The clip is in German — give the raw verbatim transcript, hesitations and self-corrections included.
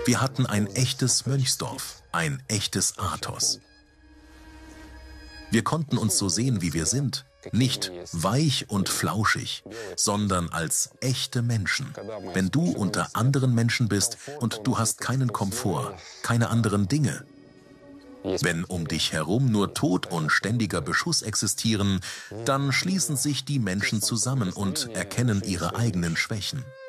Wir hatten ein echtes Mönchsdorf, ein echtes Athos. Wir konnten uns so sehen, wie wir sind, nicht weich und flauschig, sondern als echte Menschen. Wenn du unter anderen Menschen bist und du hast keinen Komfort, keine anderen Dinge, wenn um dich herum nur Tod und ständiger Beschuss existieren, dann schließen sich die Menschen zusammen und erkennen ihre eigenen Schwächen.